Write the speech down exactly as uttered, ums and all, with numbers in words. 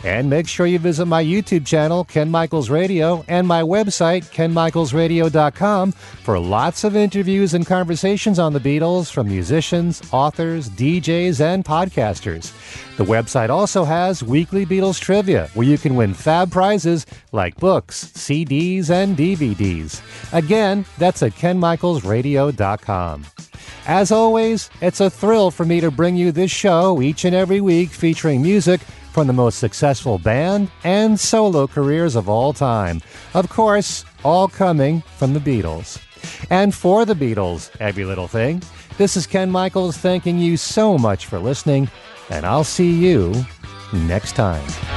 And make sure you visit my YouTube channel, Ken Michaels Radio, and my website, ken michaels radio dot com, for lots of interviews and conversations on the Beatles from musicians, authors, D Js, and podcasters. The website also has weekly Beatles trivia, where you can win fab prizes like books, C Ds, and D V Ds. Again, that's at ken michaels radio dot com. As always, it's a thrill for me to bring you this show each and every week featuring music from the most successful band and solo careers of all time. Of course, all coming from the Beatles. And for the Beatles, every little thing, this is Ken Michaels thanking you so much for listening, and I'll see you next time.